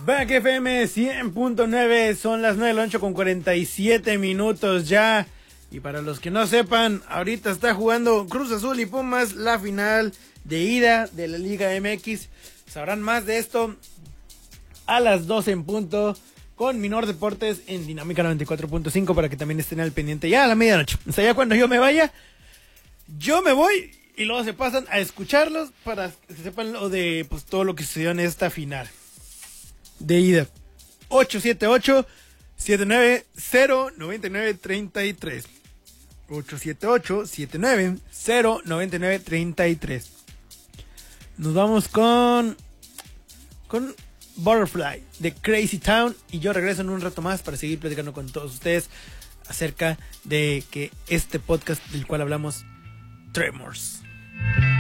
Back FM 100.9, son las 9 de la noche con 47 minutos ya. Y para los que no sepan, ahorita está jugando Cruz Azul y Pumas la final de ida de la Liga MX. Sabrán más de esto a las 12 en punto con Minor Deportes en Dinámica 94.5 para que también estén al pendiente ya a la medianoche. O sea, ya cuando yo me vaya, yo me voy y luego se pasan a escucharlos para que sepan lo de pues todo lo que sucedió en esta final de ida. 878-790-9933. 878-790-9933. Nos vamos con Butterfly de Crazy Town. Y yo regreso en un rato más para seguir platicando con todos ustedes acerca de que este podcast del cual hablamos, Tremors.